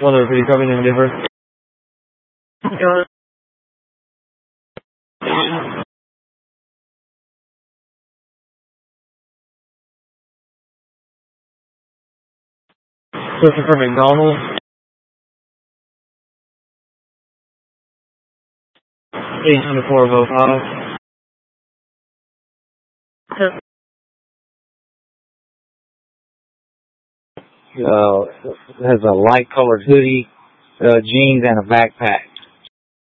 Wonder if you copy them different. Christopher McDonald. 80405. Has a light colored hoodie, jeans, and a backpack.